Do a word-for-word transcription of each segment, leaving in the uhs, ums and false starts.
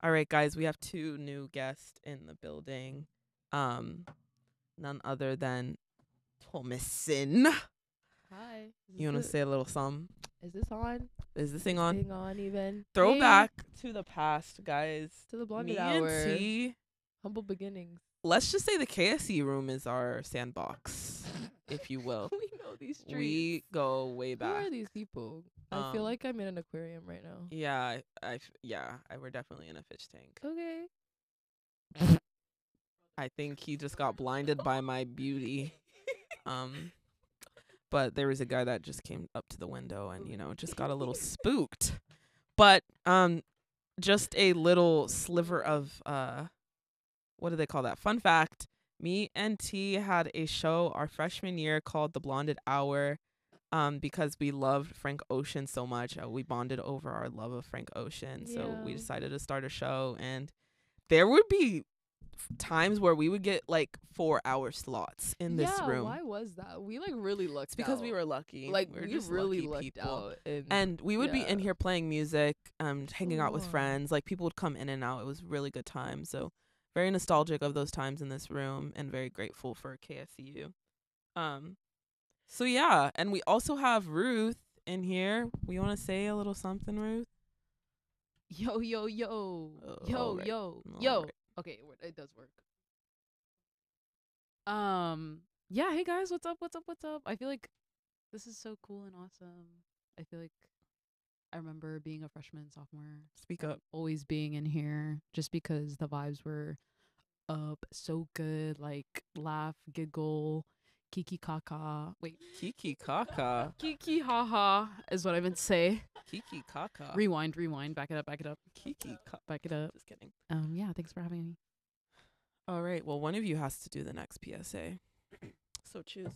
All right, guys, we have two new guests in the building. Um, none other than Thomason. Hi. You want to say a little something? Is this on? Is this Is thing this on? thing on even? Throwback Hey, to the past, guys. to the Blonded Me Hour. and T. Humble beginnings. Let's just say the K S C room is our sandbox, if you will. We know these streets. We go way Who back. are these people? I Um, feel like I'm in an aquarium right now. Yeah, I, I f- yeah, I, we're definitely in a fish tank. Okay. I think he just got blinded by my beauty. Um, but there was a guy that just came up to the window and, you know, just got a little spooked. But um, just a little sliver of, uh, what do they call that? Fun fact. Me and T had a show our freshman year called The Blonded Hour. Um, because we loved Frank Ocean so much, uh, we bonded over our love of Frank Ocean. So we Yeah. decided to start a show, and there would be f- times where we would get like four hour slots in this yeah, room. why was that? We like really lucked It's because out. we were lucky. like we're we just really lucky lucked people. out. And, And we would be in yeah. here playing music, um, hanging out with Aw. friends. Like people would come in and out. It was a really good time. So very nostalgic of those times in this room, and very grateful for K S C U. Um, so yeah, and we also have Ruth in here. We want to say a little something, Ruth. Yo, yo, yo. Uh, yo, alright, yo. Yo. alright. Okay, it wor- it does work. Um, yeah, hey guys, what's up? What's up? What's up? I feel like this is so cool and awesome. I feel like I remember being a freshman, sophomore, Speak up. always being in here just because the vibes were up so good, like laugh, giggle, kiki kaka. Wait, Kiki Kaka. kiki haha is what I meant to say. Kiki Kaka. Rewind, rewind, back it up, back it up, Kiki Kaka. back it up. Just kidding. Um, yeah, thanks for having me. All right. Well, one of you has to do the next P S A. So choose.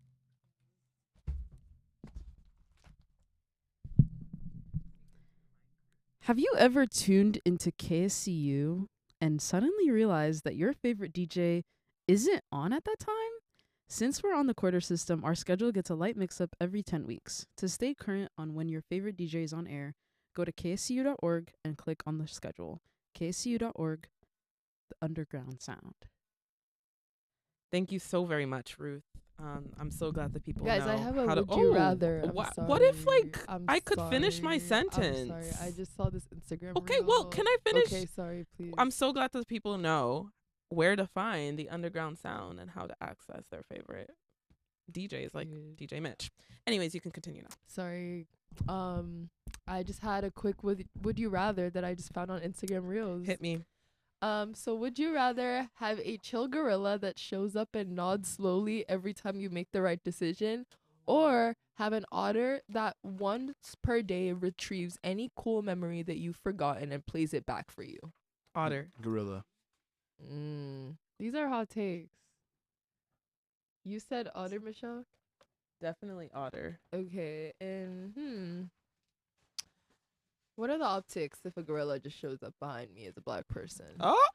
Have you ever tuned into K S C U and suddenly realized that your favorite D J isn't on at that time? Since we're on the quarter system, our schedule gets a light mix up every ten weeks. To stay current on when your favorite D J is on air, go to K S C U dot org and click on the schedule. K S C U dot org, the underground sound. Thank you so very much, Ruth. Um, I'm so glad that people Guys, know I have a how to. would you oh, rather. I'm wha- what if sorry. like I'm I could finish my sorry. sentence? I'm sorry. I just saw this Instagram. Okay, well, reel. can I finish? Okay, sorry, please. I'm so glad that people know where to find the underground sound and how to access their favorite D Js like Period. D J Mitch. Anyways, you can continue now. Sorry. Um, I just had a quick would would you rather that I just found on Instagram Reels. Hit me. Um, so would you rather have a chill gorilla that shows up and nods slowly every time you make the right decision, or have an otter that once per day retrieves any cool memory that you've forgotten and plays it back for you? Otter. Gorilla. Mm, these are hot takes. You said otter, Michelle? Definitely otter. Okay, and hmm. What are the optics if a gorilla just shows up behind me as a black person? Oh,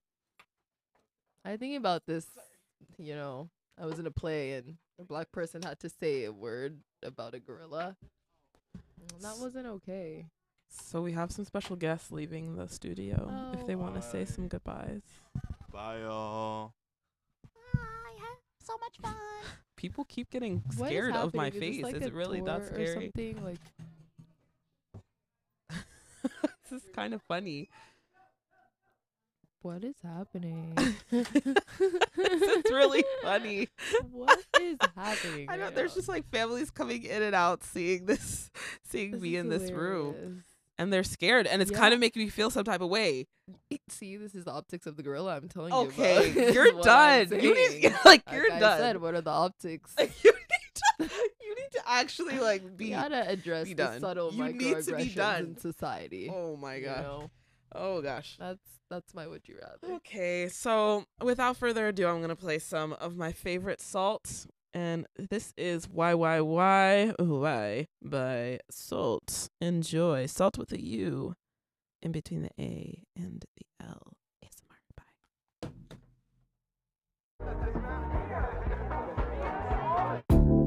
I think about this, you know, I was in a play and a black person had to say a word about a gorilla. Mm, That wasn't okay. so we have some special guests leaving the studio if they want to say Bye. some goodbyes. Bye, y'all. I had so much fun. People keep getting What is scared of my happening? Is this face. like Is a it really that tour or scary? something? Like, This is kind of funny. what is happening? It's really funny. What is happening? I know right there's now? just like families coming in and out seeing this, seeing This me is in this room, hilarious. and they're scared, and it's kind Yeah. of making me feel some type of way. See, this is the optics of the gorilla I'm telling Okay, you about. This you're is what I'm done. You need saying. like Like you're I done. said, what are the optics? Like, you need to, you need to actually like be. We gotta address be the done. subtle You need to be microaggressions done. in society. Oh my you gosh. know? Oh gosh. That's that's my would you rather. Okay, so without further ado, I'm gonna play some of my favorite Salt, and this is Why Why Why Why by Salt. Enjoy. Salt with a U in between the A and the L. A S M R. Bye.